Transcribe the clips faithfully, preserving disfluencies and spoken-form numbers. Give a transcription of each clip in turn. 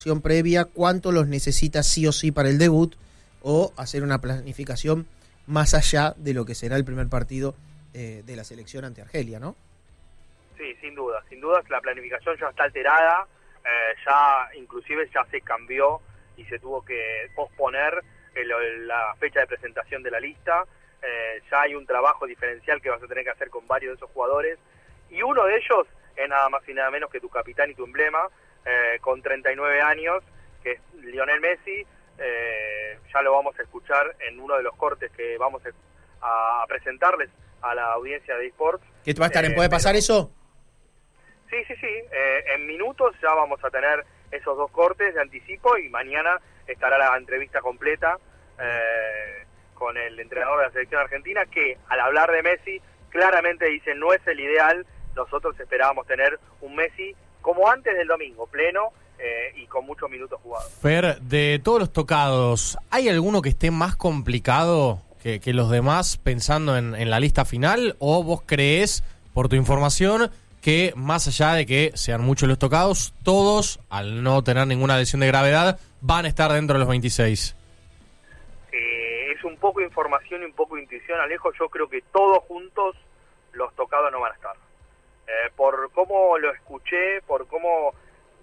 previa, cuánto los necesita sí o sí para el debut, o hacer una planificación más allá de lo que será el primer partido eh, de la selección ante Argelia, ¿no? Sí, sin duda, sin duda la planificación ya está alterada, eh, ya inclusive ya se cambió y se tuvo que posponer el, la fecha de presentación de la lista. Eh, ya hay un trabajo diferencial que vas a tener que hacer con varios de esos jugadores, y uno de ellos es nada más y nada menos que tu capitán y tu emblema, eh, con treinta y nueve años, que es Lionel Messi. Eh, ya lo vamos a escuchar en uno de los cortes que vamos a, a presentarles a la audiencia de eSports. ¿Qué va a estar? Eh, ¿Puede pasar pero, eso? Sí, sí, sí. Eh, en minutos ya vamos a tener esos dos cortes de anticipo, y mañana estará la entrevista completa eh, con el entrenador de la selección argentina, que al hablar de Messi claramente dice no es el ideal. Nosotros esperábamos tener un Messi como antes del domingo, pleno eh, y con muchos minutos jugados. Fer, de todos los tocados, ¿hay alguno que esté más complicado que, que los demás pensando en, en la lista final? ¿O vos creés, por tu información, que más allá de que sean muchos los tocados, todos, al no tener ninguna lesión de gravedad, van a estar dentro de los veintiséis? Eh, es un poco información y un poco intuición, Alejo. Yo creo que todos juntos los tocados no van a estar. Eh, por cómo lo escuché, por cómo,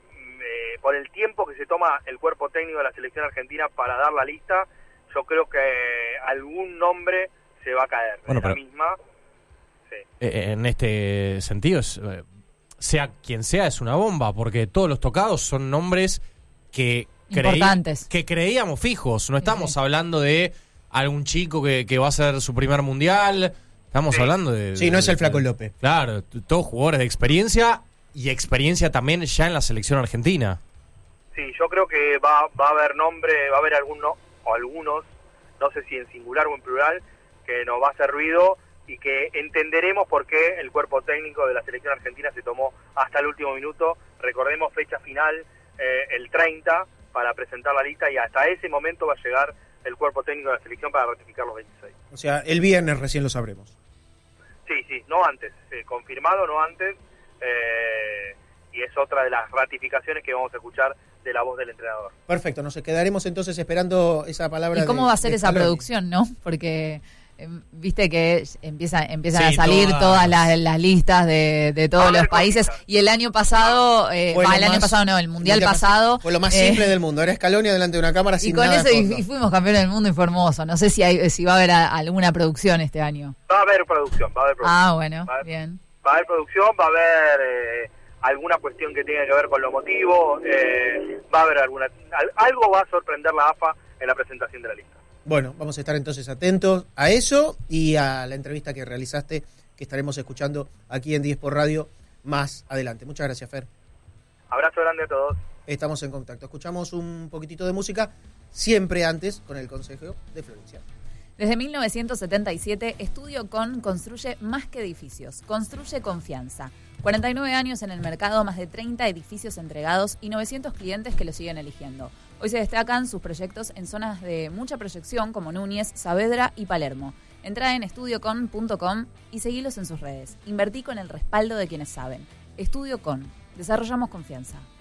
eh, por el tiempo que se toma el cuerpo técnico de la selección argentina para dar la lista, yo creo que algún nombre se va a caer. Bueno, de la pero, misma. Sí. Eh, en este sentido, es, eh, sea quien sea, es una bomba, porque todos los tocados son nombres que, creí, que creíamos fijos. No estamos sí. hablando de algún chico que, que va a hacer su primer mundial. Estamos sí. hablando de... Sí, no es el de, Flaco de, López. Claro, todos jugadores de experiencia, y experiencia también ya en la selección argentina. Sí, yo creo que va, va a haber nombre, va a haber alguno, o algunos, no sé si en singular o en plural, que nos va a hacer ruido, y que entenderemos por qué el cuerpo técnico de la selección argentina se tomó hasta el último minuto. Recordemos, fecha final eh, el treinta para presentar la lista, y hasta ese momento va a llegar el cuerpo técnico de la selección para ratificar los veintiséis. O sea, el viernes recién lo sabremos. Sí, sí, no antes, eh, confirmado, no antes, eh, y es otra de las ratificaciones que vamos a escuchar de la voz del entrenador. Perfecto, nos quedaremos entonces esperando esa palabra. ¿Y cómo de, va a ser esa Scaloni. producción, no? Porque eh, viste que empieza, empiezan sí, a salir todas, todas las, las listas de, de todos los países, y el año pasado, eh, Bueno, bah, el año más, pasado no, el mundial, mundial pasado. Fue lo más eh, simple del mundo, era Scaloni delante de una cámara y sin con nada eso de y, fondo. y fuimos campeones del mundo y fue hermoso. No sé si hay, si va a haber a, alguna producción este año. Va a haber producción, va a haber producción. Ah, bueno, va a haber, bien. Va a haber producción, va a haber eh, alguna cuestión que tenga que ver con los motivos, eh, va a haber alguna, al, algo va a sorprender la A F A en la presentación de la lista. Bueno, vamos a estar entonces atentos a eso y a la entrevista que realizaste, que estaremos escuchando aquí en diez por Radio más adelante. Muchas gracias, Fer. Abrazo grande a todos. Estamos en contacto. Escuchamos un poquitito de música, siempre antes con el consejo de Florencia. Desde mil novecientos setenta y siete, Estudio Con construye más que edificios, construye confianza. cuarenta y nueve años en el mercado, más de treinta edificios entregados y novecientos clientes que lo siguen eligiendo. Hoy se destacan sus proyectos en zonas de mucha proyección como Núñez, Saavedra y Palermo. Entrá en estudio con punto com y seguilos en sus redes. Invertí con el respaldo de quienes saben. Estudio Con. Desarrollamos confianza.